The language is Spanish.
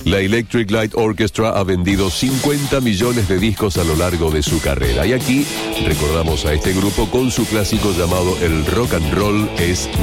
La Electric Light Orchestra ha vendido 50 millones de discos a lo largo de su carrera. Y aquí recordamos a este grupo con su clásico llamado El Rock and Roll es